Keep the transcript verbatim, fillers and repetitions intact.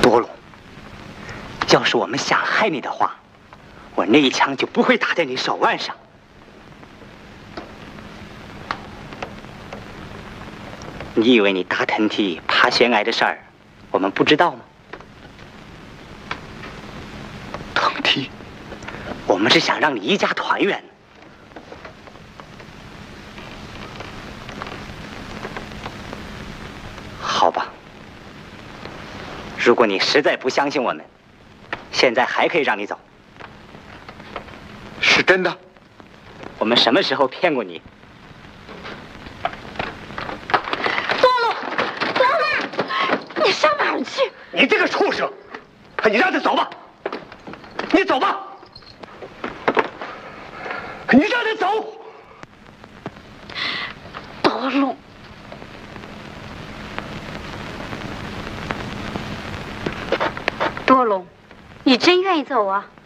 多龙，要是我们想害你的话，我那一枪就不会打在你手腕上。你以为你搭藤梯、爬悬崖的事儿，我们不知道吗？ 藤梯， 我们是想让你一家团圆。好吧，如果你实在不相信我们，现在还可以让你走。 是真的？ 我们什么时候骗过你？ 你上哪儿去？ 你这个畜生！你让他走吧，你走吧，你让他走。 多龙，多龙，你真愿意走啊？